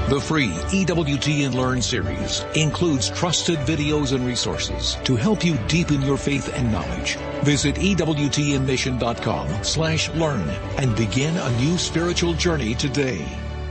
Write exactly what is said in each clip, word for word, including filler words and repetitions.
The free E W T N Learn series includes trusted videos and resources to help you deepen your faith and knowledge. Visit E W T N mission dot com slash learn and begin a new spiritual journey today.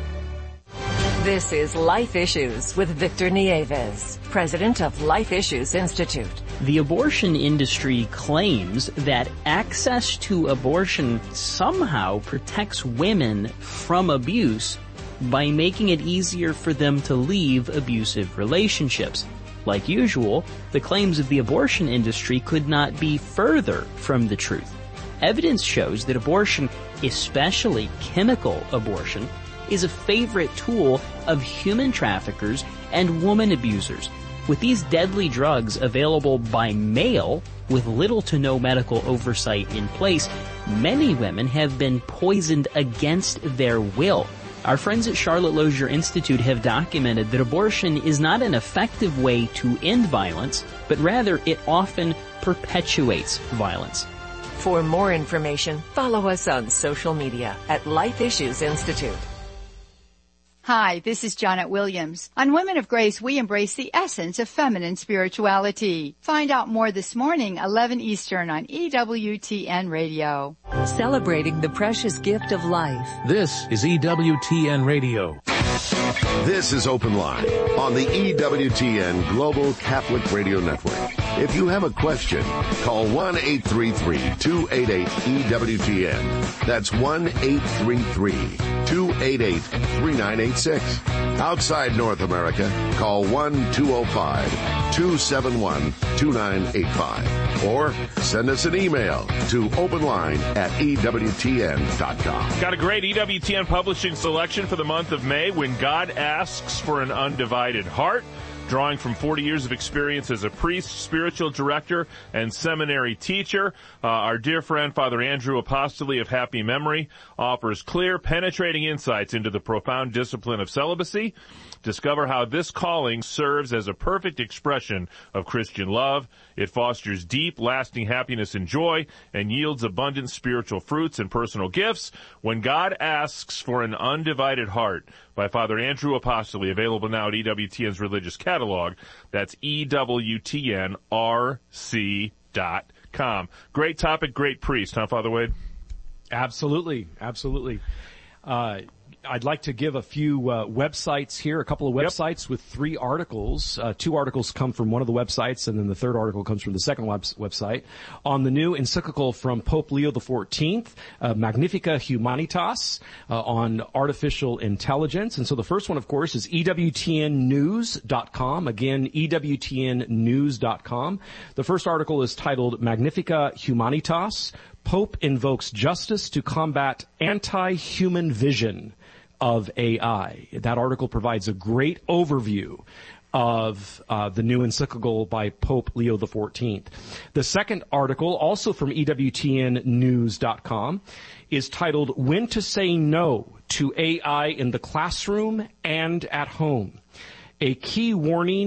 This is Life Issues with Victor Nieves, president of Life Issues Institute. The abortion industry claims that access to abortion somehow protects women from abuse by making it easier for them to leave abusive relationships. Like usual, the claims of the abortion industry could not be further from the truth. Evidence shows that abortion, especially chemical abortion, is a favorite tool of human traffickers and woman abusers. With these deadly drugs available by mail, with little to no medical oversight in place, many women have been poisoned against their will. Our friends at Charlotte Lozier Institute have documented that abortion is not an effective way to end violence, but rather it often perpetuates violence. For more information, follow us on social media at Life Issues Institute. Hi, this is Janet Williams. On Women of Grace, we embrace the essence of feminine spirituality. Find out more this morning, eleven Eastern on E W T N Radio. Celebrating the precious gift of life. This is E W T N Radio. This is Open Line on the E W T N Global Catholic Radio Network. If you have a question, call one eight three three, two eight eight, E W T N. That's one eight three three, two eight eight, three nine eight six. Outside North America, call one two zero five, two seven one, two nine eight five. Or send us an email to openline at E W T N dot com. Got a great E W T N publishing selection for the month of May, When God Asks for an Undivided Heart. Drawing from forty years of experience as a priest, spiritual director, and seminary teacher, uh, our dear friend Father Andrew Apostoli of happy memory offers clear, penetrating insights into the profound discipline of celibacy. Discover how this calling serves as a perfect expression of Christian love. It fosters deep, lasting happiness and joy and yields abundant spiritual fruits and personal gifts. When God Asks for an Undivided Heart by Father Andrew Apostoli, available now at E W T N's religious catalog. That's E W T N R C dot com. Great topic, great priest, huh, Father Wade? Absolutely, absolutely. Uh, I'd like to give a few uh, websites here, a couple of websites yep. with three articles. Uh, two articles come from one of the websites, and then the third article comes from the second web- website. On the new encyclical from Pope Leo the fourteenth, uh, Magnifica Humanitas, uh, on artificial intelligence. And so the first one, of course, is E W T N news dot com. Again, E W T N news dot com. The first article is titled Magnifica Humanitas, Pope invokes justice to combat anti-human vision of A I. That article provides a great overview of uh, the new encyclical by Pope Leo the fourteenth. The second article, also from E W T N news dot com, is titled When to Say No to A I in the Classroom and at Home. A key warning